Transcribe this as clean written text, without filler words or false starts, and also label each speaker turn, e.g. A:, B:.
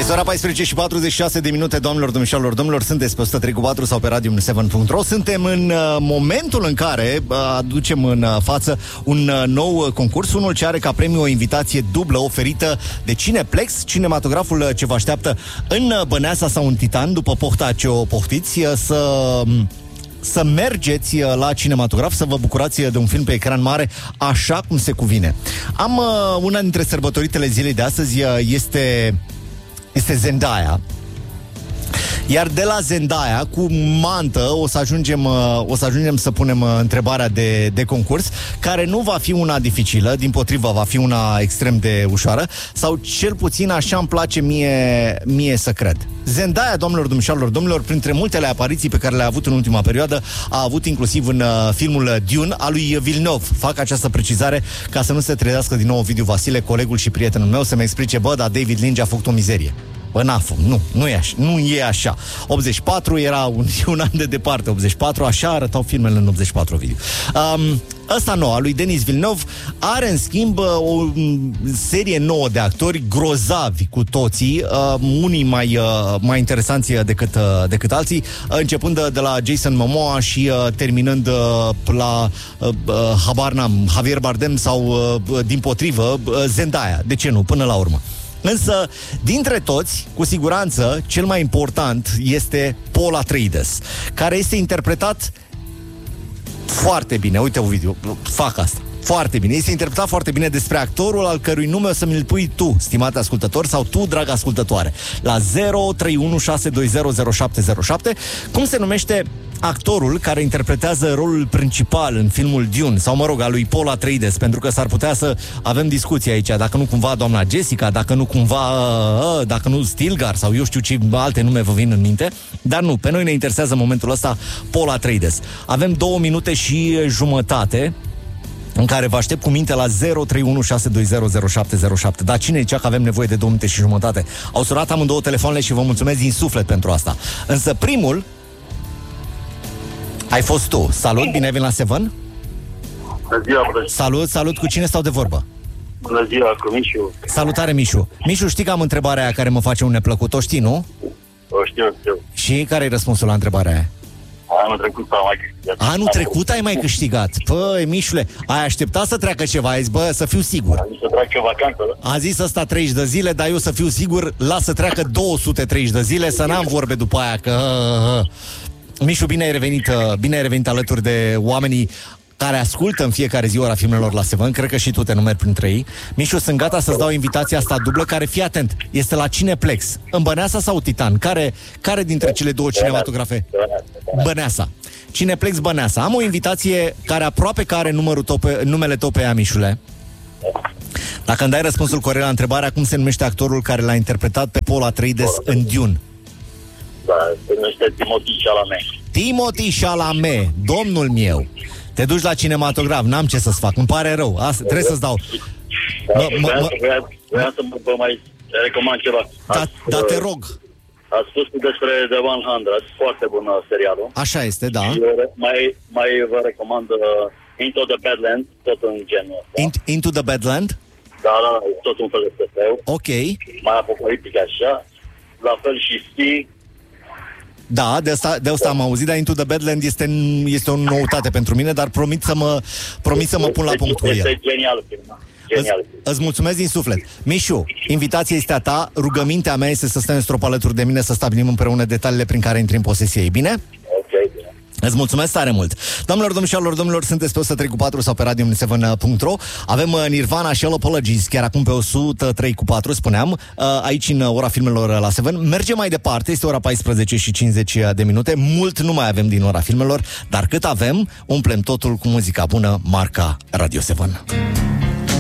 A: Este ora 14 și 46 de minute, doamnelor, domnilor, sunteți pe 103.4 sau pe radio7.ro. Suntem în momentul în care aducem în față un nou concurs, unul ce are ca premiu o invitație dublă oferită de Cineplex, cinematograful ce vă așteaptă în Băneasa sau în Titan, după pohta ce o pohtiți, să mergeți la cinematograf, să vă bucurați de un film pe ecran mare, așa cum se cuvine. Am una dintre sărbătoritele zilei de astăzi, este Zendaya. Iar de la Zendaya, cu mantă, o să ajungem să punem întrebarea de concurs, care nu va fi una dificilă, dimpotrivă va fi una extrem de ușoară, sau cel puțin așa îmi place mie să cred. Zendaya, domnilor, printre multele apariții pe care le-a avut în ultima perioadă, a avut inclusiv în filmul Dune al lui Villeneuve. Fac această precizare ca să nu se trezească din nou Ovidiu Vasile, colegul și prietenul meu, să-mi explice, dar David Lynch a făcut o mizerie. Nu e așa. 84 era un an de departe, 84, așa arătau filmele în 84, Ovidiu. Ăsta nou, al lui Denis Villeneuve, are în schimb o serie nouă de actori grozavi cu toții, unii mai interesanți decât alții, începând de la Jason Momoa și terminând la habar n-am, Javier Bardem sau dimpotrivă Zendaya. De ce nu? Până la urmă. Însă, dintre toți, cu siguranță, cel mai important este Paul Atreides, care este interpretat foarte bine. Uite, Ovidiu, fac asta. Foarte bine. Este interpretat foarte bine despre actorul al cărui nume o să mi-l pui tu, stimate ascultător, sau tu, dragă ascultătoare, la 031620707. Cum se numește actorul care interpretează rolul principal în filmul Dune, sau mă rog, al lui Paul Atreides, pentru că s-ar putea să avem discuții aici, dacă nu cumva doamna Jessica, dacă nu Stilgar, sau eu știu ce alte nume vă vin în minte, dar nu, pe noi ne interesează în momentul ăsta Paul Atreides. Avem 2 minute și jumătate în care vă aștept cu minte la 031620707. Dar cine zicea că avem nevoie de 2 minute și jumătate? Au sunat amândouă telefoanele și vă mulțumesc din suflet pentru asta. Însă primul ai fost tu. Salut, bine ai venit la Seven.
B: Bună ziua,
A: Salut, cu cine stau de vorbă?
B: Bună ziua, cu Mișu.
A: Salutare, Mișu. Mișu, știi că am întrebarea aia care mă face un neplăcut, o știi, nu?
B: O știu.
A: Și care e răspunsul la întrebarea aia?
B: Anul trecut am mai câștigat.
A: Anul trecut ai mai câștigat? Păi, Mișule, ai așteptat să treacă ceva, ai zis, să fiu sigur.
B: Am zis să treacă o vacanță, da?
A: A zis ăsta 30 de zile, dar eu să fiu sigur, las să treacă 230 de zile, să n-am vorbe după aia, că... Mișu, bine ai revenit alături de oamenii care ascultă în fiecare zi ora filmelor la Seven. Cred că și tu te numeri printre ei. Mișu, sunt gata să-ți dau invitația asta dublă, care, fii atent, este la Cineplex. În Băneasa sau Titan? Care dintre cele două cinematografe? Băneasa. Cineplex Băneasa. Am o invitație care aproape că are numele tău pe ea, Mișule. Dacă îmi dai răspunsul corect la întrebarea, cum se numește actorul care l-a interpretat pe Paul Atreides în Dune?
B: Da, se numește Timothée Chalamet.
A: Timothée Chalamet, domnul meu. Te duci la cinematograf, n-am ce să-ți fac, îmi pare rău. Trebuie să-ți dau.
B: Vreau să vă mai recomand ceva.
A: Da, te rog.
B: Ați spus despre The 100, foarte bună serialul.
A: Așa este, da.
B: Și mai vă recomand Into the Badlands, tot în genul ăsta.
A: Into the Badland?
B: Da, tot un fel de SF-ul.
A: Ok.
B: Mai apocaliptic așa. La fel și Sea.
A: Da, de asta am auzit, dar Into the Badland este o noutate pentru mine, dar promit să mă pun la punct cu ea.
B: Este genial film.
A: Îți mulțumesc din suflet. Mișu, invitația este a ta, rugămintea mea este să stai în strop alături de mine, să stabilim împreună detaliile prin care intri în posesie, bine?
B: Ok, bine.
A: Îți mulțumesc tare mult. Domnilor, sunteți pe 103.4 sau pe radio7.ro. Avem Nirvana și All Apologies chiar acum pe 103.4, spuneam, aici în ora filmelor la Seven. Mergem mai departe, este ora 14 și 50 de minute. Mult nu mai avem din ora filmelor, dar cât avem, umplem totul cu muzica bună, marca Radio 7.